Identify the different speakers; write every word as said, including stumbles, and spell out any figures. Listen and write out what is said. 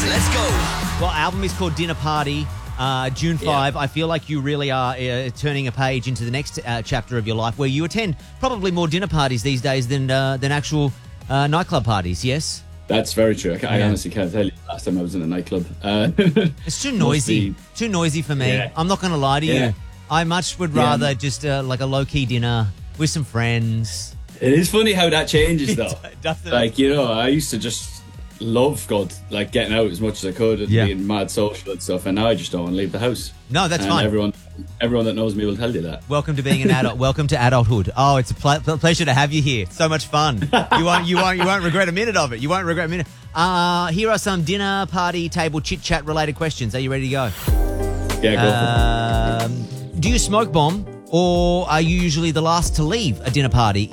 Speaker 1: Let's go.
Speaker 2: Well, album is called Dinner Party. Uh, June fifth.
Speaker 3: Yeah.
Speaker 2: I feel like you really are uh, turning a page into the next uh, chapter of your life, where you attend probably more dinner parties these days than uh, than actual uh, nightclub parties. Yes.
Speaker 3: That's very true. I, ca- I
Speaker 2: Yeah.
Speaker 3: honestly can't tell you the last time I was in a nightclub. Uh,
Speaker 2: It's too noisy.
Speaker 3: be-
Speaker 2: Too noisy for me.
Speaker 3: Yeah.
Speaker 2: I'm not going to lie to you.
Speaker 3: Yeah.
Speaker 2: I much would
Speaker 3: Yeah.
Speaker 2: rather just uh, like a low key dinner with some friends.
Speaker 3: It is funny how that changes, though.
Speaker 2: Doesn't it?
Speaker 3: Like, you know, I used to just love God, like getting out as much as I could and
Speaker 2: Yeah.
Speaker 3: being mad social and stuff, and now I just don't want to leave the house.
Speaker 2: No, that's
Speaker 3: and
Speaker 2: fine.
Speaker 3: Everyone, everyone that knows me will tell you that.
Speaker 2: Welcome to being an adult. Welcome to adulthood. Oh, it's a ple- ple- pleasure to have you here. So much fun. You won't, you won't, you won't regret a minute of it. You won't regret a minute. Uh, here are some dinner party table chit chat related questions. Are you ready to go?
Speaker 3: Yeah, go for it.
Speaker 2: Um, do you smoke bomb, or are you usually the last to leave a dinner party?